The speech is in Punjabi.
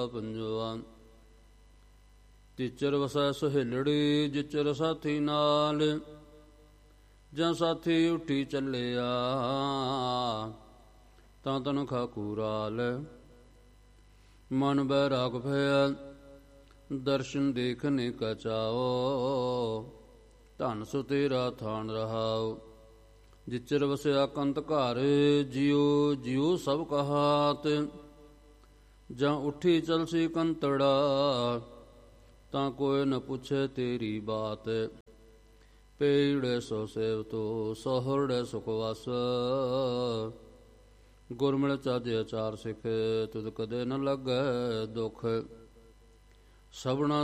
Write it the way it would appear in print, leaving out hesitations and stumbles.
ਪੰਜਵਾ। ਤਿਚਰ ਵਸੈ ਸਹੇਲੜੀ ਜਿਚਰ ਸਾਥੀ ਨਾਲ, ਜਾਂ ਸਾਥੀ ਉੱਠੀ ਚੱਲਿਆ ਤਾਂ ਤਨਖਾ ਕੂਰਾਲ। ਮਨ ਬੈਰਾਗ ਭਇਆ ਦਰਸ਼ਨ ਦੇਖਨੇ ਕਾ ਚਾਓ, ਧਨ ਸੋ ਤੇਰਾ ਥਾਨ ਰਹਾਉ। ਜਿਚਰ ਵਸਿਆ ਕੰਤ ਘਰ ਜਿਉ ਜਿਉ ਸਭ ਕਹਾਤ, ਜਾਂ ਉੱਠੀ ਚਲਸੀ ਕੰਤੜਾ ਤਾਂ ਕੋਈ ਨ ਪੁੱਛੇ ਤੇਰੀ ਬਾਤ। ਪੇੜੇ ਸੋ ਸੇਵਤੋ ਸੋਹਰੜੇ ਸੁਖ ਵਸ, ਗੁਰਮਿਲ ਚੱਜ ਆਚਾਰ ਸਿੱਖ ਤੁਧ ਕਦੇ ਨ ਲੱਗੈ ਦੁਖ। ਸਭਨਾ